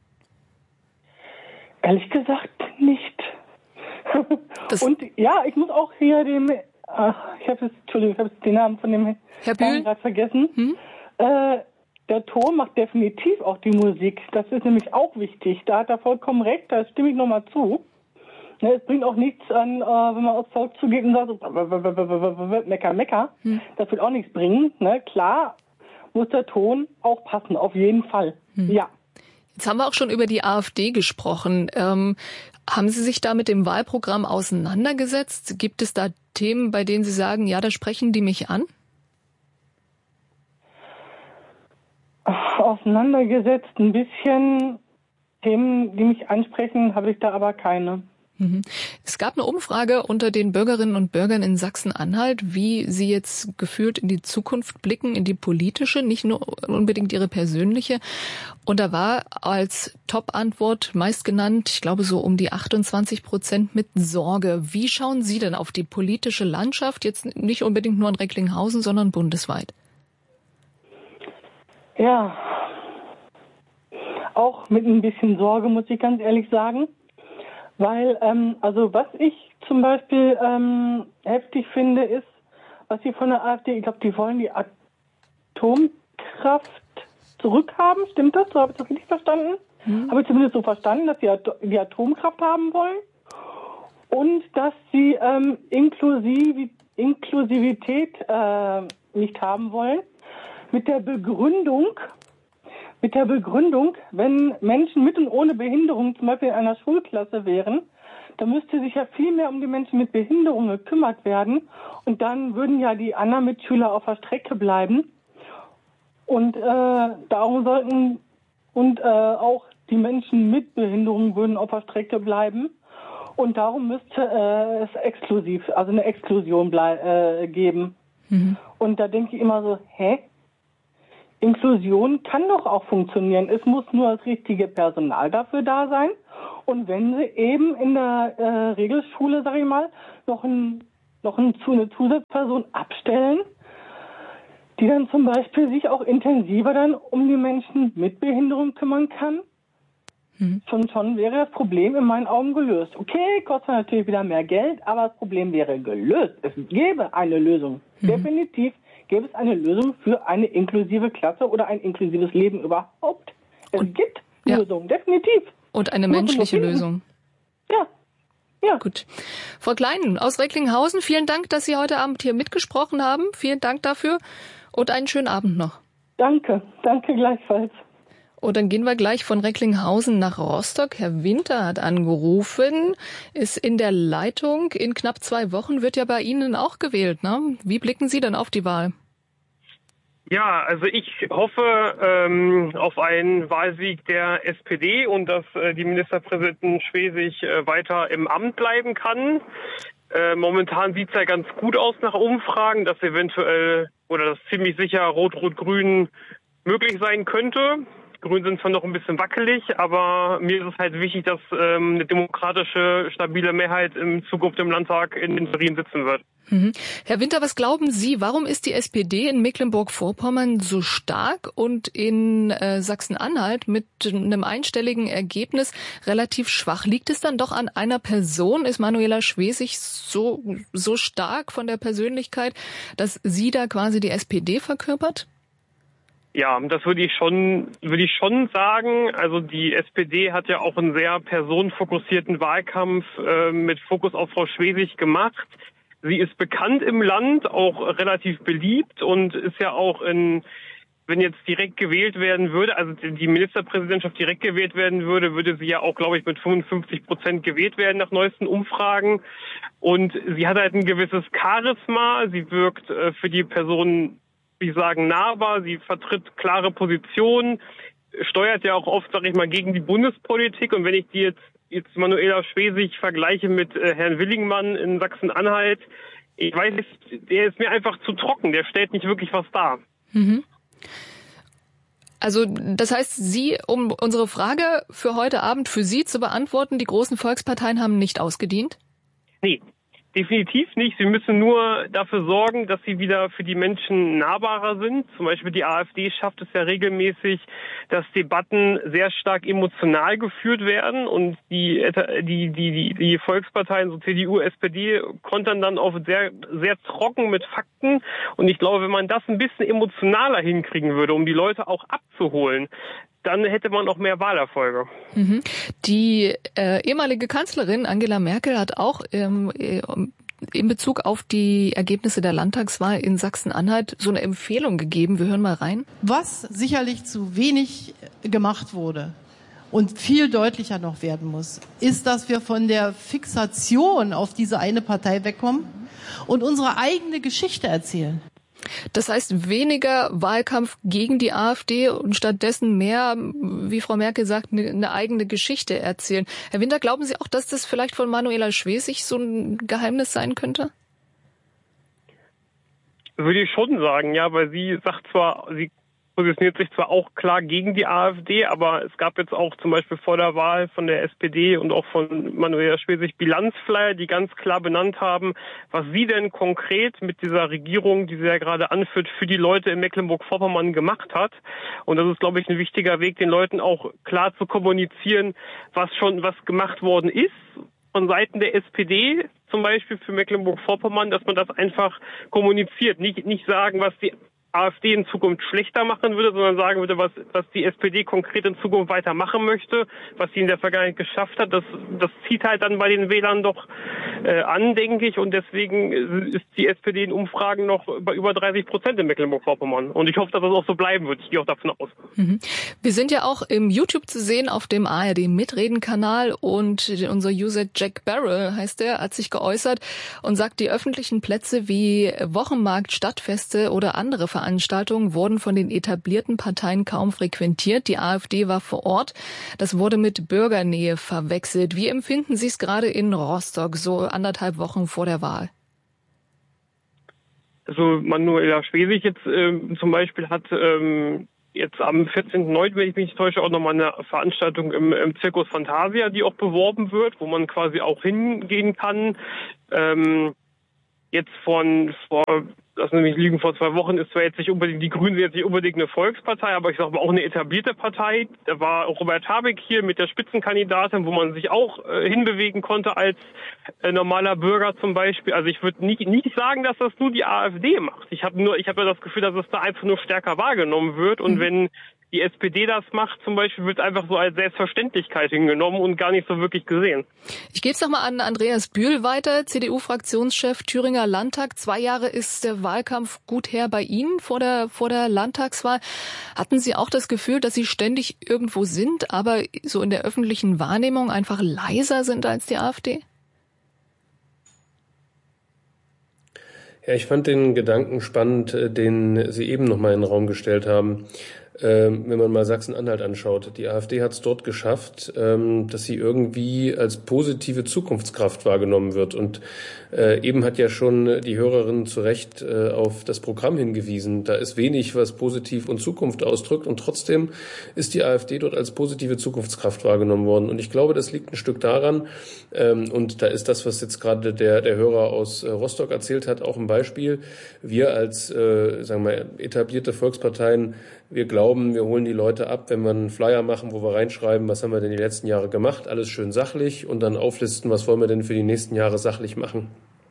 Speaker 11: Ehrlich gesagt nicht. Und ja, ich muss auch hier dem, ach, ich habe jetzt, Entschuldigung, ich habe den Namen von dem
Speaker 3: Herr Bühl
Speaker 11: gerade vergessen. Hm? Äh, der Ton macht definitiv auch die Musik. Das ist nämlich auch wichtig. Da hat er vollkommen recht, da stimme ich nochmal zu. Ne, es bringt auch nichts an, äh, wenn man aufs Volk zugeht und sagt, so, mecker, mecker. Hm. Das wird auch nichts bringen. Ne? Klar muss der Ton auch passen, auf jeden Fall. Hm. Ja.
Speaker 3: Jetzt haben wir auch schon über die AfD gesprochen. Ähm, haben Sie sich da mit dem Wahlprogramm auseinandergesetzt? Gibt es da Themen, bei denen Sie sagen, ja, da sprechen die mich an?
Speaker 11: Auseinandergesetzt ein bisschen. Themen, die mich ansprechen, habe ich da aber keine.
Speaker 3: Es gab eine Umfrage unter den Bürgerinnen und Bürgern in Sachsen-Anhalt, wie sie jetzt gefühlt in die Zukunft blicken, in die politische, nicht nur unbedingt ihre persönliche. Und da war als Top-Antwort meist genannt, ich glaube so um die achtundzwanzig Prozent mit Sorge. Wie schauen Sie denn auf die politische Landschaft, jetzt nicht unbedingt nur in Recklinghausen, sondern bundesweit?
Speaker 11: Ja, auch mit ein bisschen Sorge, muss ich ganz ehrlich sagen. Weil, ähm, also was ich zum Beispiel ähm, heftig finde, ist, was sie von der AfD, ich glaube, die wollen die Atomkraft zurückhaben. Stimmt das? So habe ich das richtig verstanden? Mhm. Habe ich zumindest so verstanden, dass sie die Atomkraft haben wollen. Und dass sie ähm, Inklusiv Inklusivität äh, nicht haben wollen. Mit der Begründung, Mit der Begründung, wenn Menschen mit und ohne Behinderung zum Beispiel in einer Schulklasse wären, dann müsste sich ja viel mehr um die Menschen mit Behinderung gekümmert werden. Und dann würden ja die anderen Mitschüler auf der Strecke bleiben. Und äh, darum sollten und äh, auch die Menschen mit Behinderung würden auf der Strecke bleiben. Und darum müsste äh, es exklusiv, also eine Exklusion blei- äh, geben. Mhm. Und da denke ich immer so, hä? Inklusion kann doch auch funktionieren. Es muss nur das richtige Personal dafür da sein. Und wenn sie eben in der äh, Regelschule, sag ich mal, noch, ein, noch ein, eine Zusatzperson abstellen, die dann zum Beispiel sich auch intensiver dann um die Menschen mit Behinderung kümmern kann, hm. schon, schon wäre das Problem in meinen Augen gelöst. Okay, kostet natürlich wieder mehr Geld, aber das Problem wäre gelöst. Es gäbe eine Lösung. Hm. Definitiv gäbe es eine Lösung für eine inklusive Klasse oder ein inklusives Leben überhaupt. Es Und, gibt ja. Lösungen, definitiv.
Speaker 3: Und eine menschliche Lösung.
Speaker 11: Ja. Ja.
Speaker 3: Gut. Frau Klein aus Recklinghausen, vielen Dank, dass Sie heute Abend hier mitgesprochen haben. Vielen Dank dafür und einen schönen Abend noch.
Speaker 11: Danke, danke gleichfalls.
Speaker 3: Und dann gehen wir gleich von Recklinghausen nach Rostock. Herr Winter hat angerufen, ist in der Leitung. In knapp zwei Wochen wird ja bei Ihnen auch gewählt, ne? Wie blicken Sie denn auf die Wahl?
Speaker 12: Ja, also ich hoffe ähm, auf einen Wahlsieg der S P D und dass äh, die Ministerpräsidentin Schwesig äh, weiter im Amt bleiben kann. Äh, momentan sieht es ja ganz gut aus nach Umfragen, dass eventuell oder dass ziemlich sicher Rot-Rot-Grün möglich sein könnte. Grün sind zwar noch ein bisschen wackelig, aber mir ist es halt wichtig, dass ähm, eine demokratische, stabile Mehrheit in Zukunft im Landtag in den Berlin sitzen wird.
Speaker 3: Mhm. Herr Winter, was glauben Sie, warum ist die S P D in Mecklenburg-Vorpommern so stark und in äh, Sachsen-Anhalt mit einem einstelligen Ergebnis relativ schwach? Liegt es dann doch an einer Person? Ist Manuela Schwesig so, so stark von der Persönlichkeit, dass sie da quasi die S P D verkörpert?
Speaker 12: Ja, das würde ich schon, würde ich schon sagen. Also die S P D hat ja auch einen sehr personenfokussierten Wahlkampf äh, mit Fokus auf Frau Schwesig gemacht. Sie ist bekannt im Land, auch relativ beliebt und ist ja auch in, wenn jetzt direkt gewählt werden würde, also die Ministerpräsidentschaft direkt gewählt werden würde, würde sie ja auch, glaube ich, mit fünfundfünfzig Prozent gewählt werden nach neuesten Umfragen. Und sie hat halt ein gewisses Charisma. Sie wirkt äh, für die Personen, wie sagen, nahbar, sie vertritt klare Positionen, steuert ja auch oft, sag ich mal, gegen die Bundespolitik. Und wenn ich die jetzt, jetzt Manuela Schwesig vergleiche mit äh, Herrn Willingmann in Sachsen-Anhalt, ich weiß nicht, der ist mir einfach zu trocken, der stellt nicht wirklich was dar.
Speaker 3: Mhm. Also das heißt, Sie, um unsere Frage für heute Abend für Sie zu beantworten, die großen Volksparteien haben nicht ausgedient?
Speaker 12: Nee. Definitiv nicht. Sie müssen nur dafür sorgen, dass sie wieder für die Menschen nahbarer sind. Zum Beispiel die AfD schafft es ja regelmäßig, dass Debatten sehr stark emotional geführt werden und die die die die Volksparteien, so C D U, S P D, kontern dann oft sehr sehr trocken mit Fakten. Und ich glaube, wenn man das ein bisschen emotionaler hinkriegen würde, um die Leute auch abzuholen, dann hätte man auch mehr Wahlerfolge.
Speaker 3: Mhm. Die äh, ehemalige Kanzlerin Angela Merkel hat auch ähm, in Bezug auf die Ergebnisse der Landtagswahl in Sachsen-Anhalt so eine Empfehlung gegeben. Wir hören mal rein.
Speaker 26: Was sicherlich zu wenig gemacht wurde und viel deutlicher noch werden muss, ist, dass wir von der Fixation auf diese eine Partei wegkommen und unsere eigene Geschichte erzählen.
Speaker 3: Das heißt, weniger Wahlkampf gegen die AfD und stattdessen mehr, wie Frau Merkel sagt, eine eigene Geschichte erzählen. Herr Winter, glauben Sie auch, dass das vielleicht von Manuela Schwesig so ein Geheimnis sein könnte?
Speaker 12: Würde ich schon sagen, ja, weil sie sagt zwar, sie positioniert sich zwar auch klar gegen die AfD, aber es gab jetzt auch zum Beispiel vor der Wahl von der S P D und auch von Manuela Schwesig Bilanzflyer, die ganz klar benannt haben, was sie denn konkret mit dieser Regierung, die sie ja gerade anführt, für die Leute in Mecklenburg-Vorpommern gemacht hat. Und das ist, glaube ich, ein wichtiger Weg, den Leuten auch klar zu kommunizieren, was schon was gemacht worden ist von Seiten der S P D, zum Beispiel für Mecklenburg-Vorpommern, dass man das einfach kommuniziert. Nicht, nicht sagen, was die AfD in Zukunft schlechter machen würde, sondern sagen würde, was, was die S P D konkret in Zukunft weitermachen möchte, was sie in der Vergangenheit geschafft hat. Das, das zieht halt dann bei den Wählern doch äh, an, denke ich. Und deswegen ist die S P D in Umfragen noch bei über dreißig Prozent in Mecklenburg-Vorpommern. Und ich hoffe, dass das auch so bleiben wird. Ich gehe auch davon aus.
Speaker 3: Mhm. Wir sind ja auch im YouTube zu sehen auf dem A R D-Mitreden-Kanal und unser User Jack Barrel, heißt der, hat sich geäußert und sagt, die öffentlichen Plätze wie Wochenmarkt, Stadtfeste oder andere Veranstaltungen Veranstaltungen wurden von den etablierten Parteien kaum frequentiert. Die AfD war vor Ort. Das wurde mit Bürgernähe verwechselt. Wie empfinden Sie es gerade in Rostock, so anderthalb Wochen vor der Wahl?
Speaker 12: Also Manuela Schwesig jetzt ähm, zum Beispiel hat ähm, jetzt am vierzehnten neunten, wenn ich mich nicht täusche, auch nochmal eine Veranstaltung im, im Circus Fantasia, die auch beworben wird, wo man quasi auch hingehen kann. Ähm, jetzt von vor Lass mich liegen, vor zwei Wochen ist zwar jetzt nicht unbedingt, die Grünen sind jetzt nicht unbedingt eine Volkspartei, aber ich sage mal auch eine etablierte Partei. Da war Robert Habeck hier mit der Spitzenkandidatin, wo man sich auch äh, hinbewegen konnte als äh, normaler Bürger zum Beispiel. Also ich würde nicht, nicht sagen, dass das nur die AfD macht. Ich habe nur, ich habe ja das Gefühl, dass es da einfach nur stärker wahrgenommen wird. Und mhm. wenn die S P D das macht zum Beispiel, wird einfach so als Selbstverständlichkeit hingenommen und gar nicht so wirklich gesehen.
Speaker 3: Ich gebe es nochmal an Andreas Bühl weiter, C D U-Fraktionschef, Thüringer Landtag. Zwei Jahre ist der Wahlkampf gut her bei Ihnen vor der, vor der Landtagswahl. Hatten Sie auch das Gefühl, dass Sie ständig irgendwo sind, aber so in der öffentlichen Wahrnehmung einfach leiser sind als die AfD?
Speaker 25: Ja, ich fand den Gedanken spannend, den Sie eben noch mal in den Raum gestellt haben. Ähm, wenn man mal Sachsen-Anhalt anschaut. Die AfD hat es dort geschafft, ähm, dass sie irgendwie als positive Zukunftskraft wahrgenommen wird. Und äh, eben hat ja schon die Hörerin zu Recht äh, auf das Programm hingewiesen. Da ist wenig, was positiv und Zukunft ausdrückt. Und trotzdem ist die AfD dort als positive Zukunftskraft wahrgenommen worden. Und ich glaube, das liegt ein Stück daran, ähm, und da ist das, was jetzt gerade der, der Hörer aus äh, Rostock erzählt hat, auch ein Beispiel. Wir als, äh, sagen wir, etablierte Volksparteien, wir glauben, wir holen die Leute ab, wenn wir einen Flyer machen, wo wir reinschreiben, was haben wir denn die letzten Jahre gemacht, alles schön sachlich und dann auflisten, was wollen wir denn für die nächsten Jahre sachlich machen.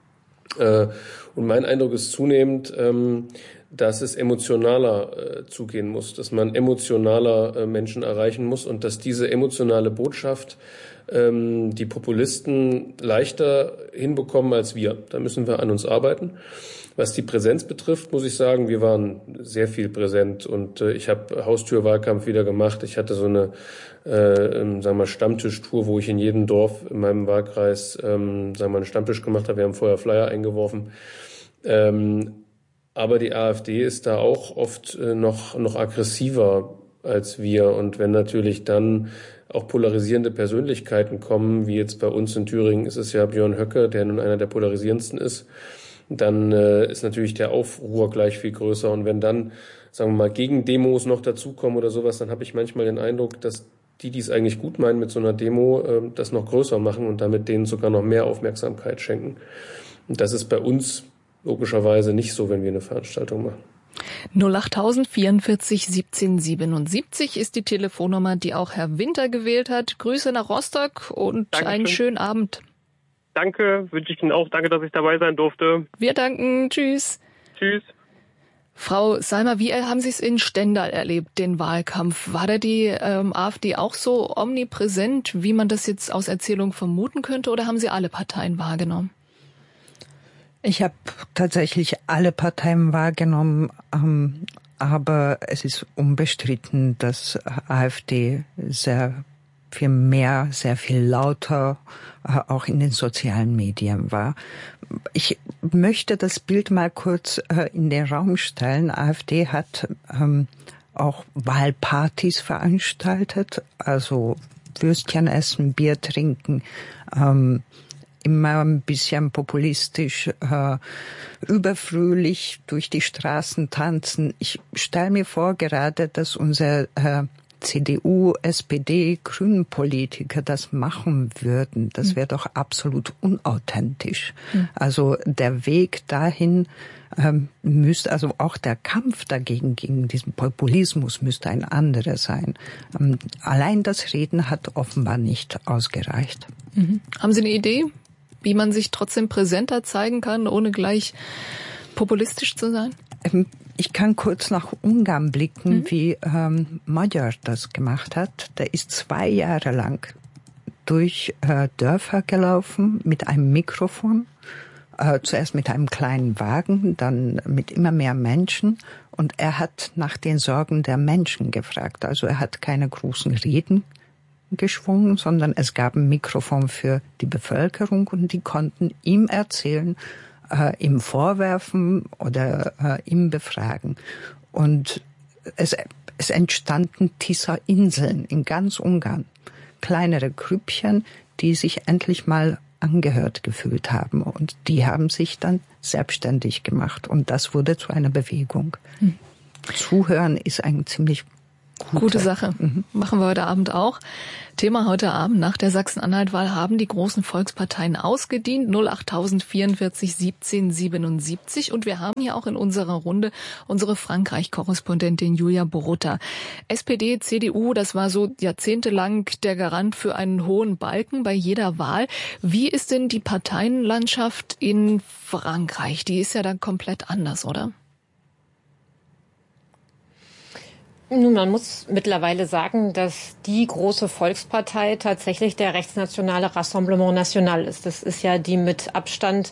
Speaker 25: Und mein Eindruck ist zunehmend, dass es emotionaler zugehen muss, dass man emotionaler Menschen erreichen muss und dass diese emotionale Botschaft die Populisten leichter hinbekommen als wir. Da müssen wir an uns arbeiten. Was die Präsenz betrifft, muss ich sagen, wir waren sehr viel präsent und äh, ich habe Haustürwahlkampf wieder gemacht. Ich hatte so eine äh, sagen wir mal Stammtischtour, wo ich in jedem Dorf in meinem Wahlkreis ähm, sagen wir mal einen Stammtisch gemacht habe. Wir haben vorher Flyer eingeworfen. Ähm, aber die AfD ist da auch oft äh, noch noch aggressiver als wir. Und wenn natürlich dann auch polarisierende Persönlichkeiten kommen, wie jetzt bei uns in Thüringen ist es ja Björn Höcke, der nun einer der polarisierendsten ist, dann äh, ist natürlich der Aufruhr gleich viel größer. Und wenn dann, sagen wir mal, Gegendemos noch dazukommen oder sowas, dann habe ich manchmal den Eindruck, dass die, die es eigentlich gut meinen mit so einer Demo, äh, das noch größer machen und damit denen sogar noch mehr Aufmerksamkeit schenken. Und das ist bei uns logischerweise nicht so, wenn wir eine Veranstaltung machen.
Speaker 3: null achttausend vierundvierzig siebzehn siebenundsiebzig ist die Telefonnummer, die auch Herr Winter gewählt hat. Grüße nach Rostock und Dankeschön. Einen schönen Abend.
Speaker 12: Danke, wünsche ich Ihnen auch. Danke, dass ich dabei sein durfte.
Speaker 3: Wir danken. Tschüss.
Speaker 12: Tschüss.
Speaker 3: Frau Salmer, wie haben Sie es in Stendal erlebt, den Wahlkampf? War da die ähm, AfD auch so omnipräsent, wie man das jetzt aus Erzählung vermuten könnte, oder haben Sie alle Parteien wahrgenommen?
Speaker 13: Ich habe tatsächlich alle Parteien wahrgenommen, ähm, aber es ist unbestritten, dass AfD sehr viel mehr, sehr viel lauter, äh, auch in den sozialen Medien war. Ich möchte das Bild mal kurz äh, in den Raum stellen. AfD hat ähm, auch Wahlpartys veranstaltet, also Würstchen essen, Bier trinken, ähm, immer ein bisschen populistisch, äh, überfröhlich durch die Straßen tanzen. Ich stelle mir vor gerade, dass unser äh, C D U, S P D, Grünen Politiker das machen würden. Das wäre doch absolut unauthentisch. Mhm. Also der Weg dahin ähm, müsste, also auch der Kampf dagegen, gegen diesen Populismus müsste ein anderer sein. Ähm, allein das Reden hat offenbar nicht ausgereicht.
Speaker 3: Mhm. Haben Sie eine Idee, wie man sich trotzdem präsenter zeigen kann, ohne gleich populistisch zu sein?
Speaker 13: Ähm, Ich kann kurz nach Ungarn blicken, mhm. wie ähm, Magyar das gemacht hat. Der ist zwei Jahre lang durch äh, Dörfer gelaufen mit einem Mikrofon. Äh, zuerst mit einem kleinen Wagen, dann mit immer mehr Menschen. Und er hat nach den Sorgen der Menschen gefragt. Also er hat keine großen Reden geschwungen, sondern es gab ein Mikrofon für die Bevölkerung und die konnten ihm erzählen, Äh, ihm vorwerfen oder äh, ihm befragen. Und es, es entstanden Tisza-Inseln in ganz Ungarn. Kleinere Grüppchen, die sich endlich mal angehört gefühlt haben. Und die haben sich dann selbstständig gemacht. Und das wurde zu einer Bewegung. Hm. Zuhören ist ein ziemlich Gute,
Speaker 3: Gute Sache. Mhm. Machen wir heute Abend auch. Thema heute Abend: Nach der Sachsen-Anhalt-Wahl haben die großen Volksparteien ausgedient. null acht vierundvierzig siebzehn siebenundsiebzig. Und wir haben hier auch in unserer Runde unsere Frankreich-Korrespondentin Julia Borutta. S P D, C D U, das war so jahrzehntelang der Garant für einen hohen Balken bei jeder Wahl. Wie ist denn die Parteienlandschaft in Frankreich? Die ist ja dann komplett anders, oder?
Speaker 24: Nun, man muss mittlerweile sagen, dass die große Volkspartei tatsächlich der rechtsnationale Rassemblement National ist. Das ist ja die mit Abstand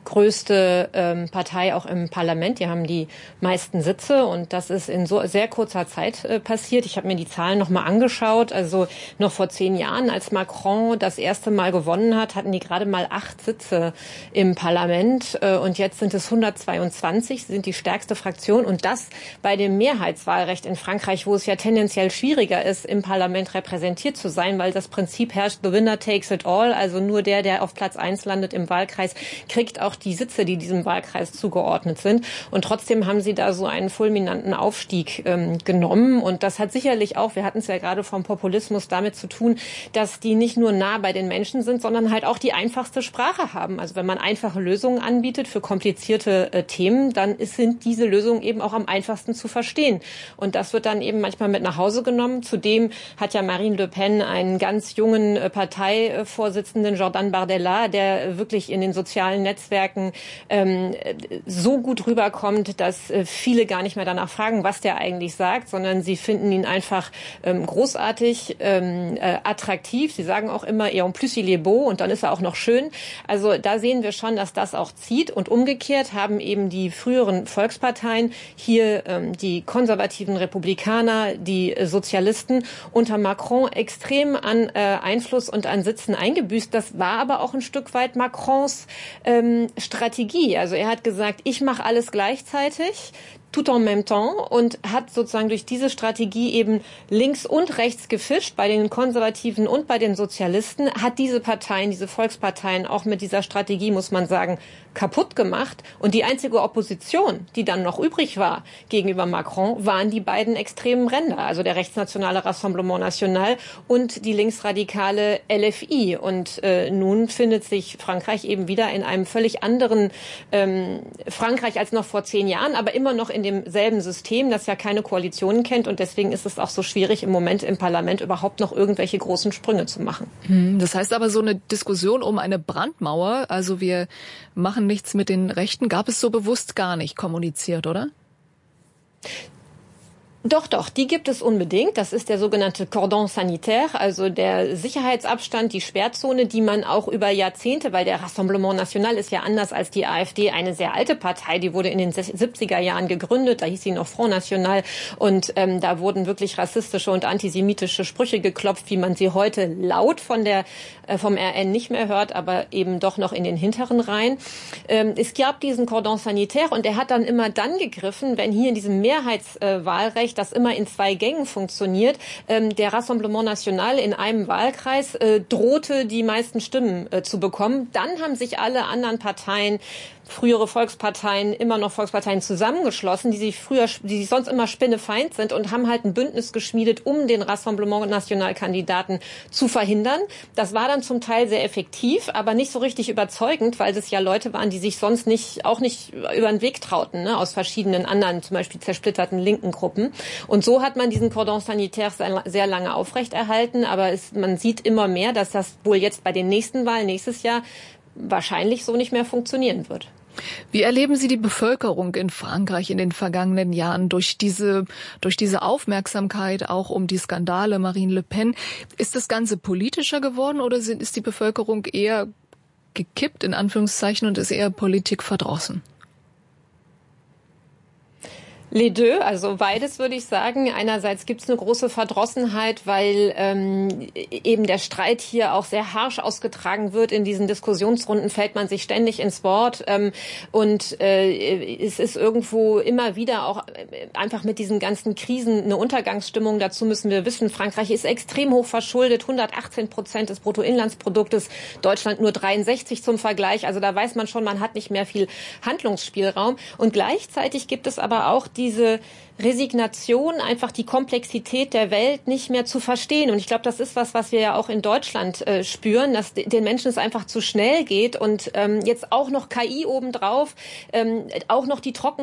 Speaker 24: größte ähm, Partei auch im Parlament. Die haben die meisten Sitze und das ist in so sehr kurzer Zeit äh, passiert. Ich habe mir die Zahlen noch mal angeschaut. Also noch vor zehn Jahren, als Macron das erste Mal gewonnen hat, hatten die gerade mal acht Sitze im Parlament äh, und jetzt sind es hundertzweiundzwanzig, sind die stärkste Fraktion und das bei dem Mehrheitswahlrecht in Frankreich, wo es ja tendenziell schwieriger ist, im Parlament repräsentiert zu sein, weil das Prinzip herrscht, the winner takes it all, also nur der, der auf Platz eins landet im Wahlkreis, kriegt auch die Sitze, die diesem Wahlkreis zugeordnet sind. Und trotzdem haben sie da so einen fulminanten Aufstieg ähm, genommen. Und das hat sicherlich auch, wir hatten es ja gerade vom Populismus, damit zu tun, dass die nicht nur nah bei den Menschen sind, sondern halt auch die einfachste Sprache haben. Also wenn man einfache Lösungen anbietet für komplizierte äh, Themen, dann ist, sind diese Lösungen eben auch am einfachsten zu verstehen. Und das wird dann eben manchmal mit nach Hause genommen. Zudem hat ja Marine Le Pen einen ganz jungen äh, Parteivorsitzenden, Jordan Bardella, der wirklich in den sozialen Netzwerken ähm, so gut rüberkommt, dass äh, viele gar nicht mehr danach fragen, was der eigentlich sagt, sondern sie finden ihn einfach ähm, großartig, ähm, äh, attraktiv. Sie sagen auch immer, et en plus il est beau, und dann ist er auch noch schön. Also da sehen wir schon, dass das auch zieht. Und umgekehrt haben eben die früheren Volksparteien, hier ähm, die konservativen Republikaner, die äh, Sozialisten, unter Macron extrem an äh, Einfluss und an Sitzen eingebüßt. Das war aber auch ein Stück weit Macrons ähm, Strategie. Also er hat gesagt, ich mache alles gleichzeitig, tout en même temps, und hat sozusagen durch diese Strategie eben links und rechts gefischt, bei den Konservativen und bei den Sozialisten, hat diese Parteien, diese Volksparteien auch mit dieser Strategie, muss man sagen, kaputt gemacht. Und die einzige Opposition, die dann noch übrig war gegenüber Macron, waren die beiden extremen Ränder, also der rechtsnationale Rassemblement National und die linksradikale L F I. Und äh, nun findet sich Frankreich eben wieder in einem völlig anderen ähm, Frankreich als noch vor zehn Jahren, aber immer noch in demselben System, das ja keine Koalitionen kennt. Und deswegen ist es auch so schwierig, im Moment im Parlament überhaupt noch irgendwelche großen Sprünge zu machen.
Speaker 3: Das heißt aber, so eine Diskussion um eine Brandmauer, also wir machen nichts mit den Rechten, gab es so bewusst gar nicht kommuniziert, oder?
Speaker 24: Doch, doch, die gibt es unbedingt. Das ist der sogenannte Cordon sanitaire, also der Sicherheitsabstand, die Sperrzone, die man auch über Jahrzehnte, weil der Rassemblement National ist ja anders als die AfD eine sehr alte Partei, die wurde in den siebziger Jahren gegründet, da hieß sie noch Front National und ähm, da wurden wirklich rassistische und antisemitische Sprüche geklopft, wie man sie heute laut von der äh, vom R N nicht mehr hört, aber eben doch noch in den hinteren Reihen. Ähm, es gab diesen Cordon sanitaire und der hat dann immer dann gegriffen, wenn hier in diesem Mehrheitswahlrecht das immer in zwei Gängen funktioniert. Ähm, der Rassemblement National in einem Wahlkreis äh, drohte, die meisten Stimmen äh, zu bekommen. Dann haben sich alle anderen Parteien, frühere Volksparteien, immer noch Volksparteien zusammengeschlossen, die sich früher, die sich sonst immer spinnefeind sind und haben halt ein Bündnis geschmiedet, um den Rassemblement National-Kandidaten zu verhindern. Das war dann zum Teil sehr effektiv, aber nicht so richtig überzeugend, weil es ja Leute waren, die sich sonst nicht, auch nicht über den Weg trauten, ne, aus verschiedenen anderen, zum Beispiel zersplitterten linken Gruppen. Und so hat man diesen Cordon sanitaire sehr lange aufrechterhalten, aber es, man sieht immer mehr, dass das wohl jetzt bei den nächsten Wahlen nächstes Jahr wahrscheinlich so nicht mehr funktionieren wird.
Speaker 3: Wie erleben Sie die Bevölkerung in Frankreich in den vergangenen Jahren durch diese, durch diese Aufmerksamkeit auch um die Skandale Marine Le Pen? Ist das Ganze politischer geworden oder ist die Bevölkerung eher gekippt, in Anführungszeichen, und ist eher politikverdrossen?
Speaker 24: Les deux, also beides würde ich sagen. Einerseits gibt es eine große Verdrossenheit, weil ähm, eben der Streit hier auch sehr harsch ausgetragen wird. In diesen Diskussionsrunden fällt man sich ständig ins Wort ähm, und äh, es ist irgendwo immer wieder auch einfach mit diesen ganzen Krisen eine Untergangsstimmung. Dazu müssen wir wissen, Frankreich ist extrem hoch verschuldet, hundertachtzehn Prozent des Bruttoinlandsproduktes, Deutschland nur dreiundsechzig zum Vergleich. Also da weiß man schon, man hat nicht mehr viel Handlungsspielraum. Und gleichzeitig gibt es aber auch die diese Resignation, einfach die Komplexität der Welt nicht mehr zu verstehen. Und ich glaube, das ist was, was wir ja auch in Deutschland äh, spüren, dass den Menschen es einfach zu schnell geht und ähm, jetzt auch noch K I obendrauf, ähm, auch noch die Trockenheit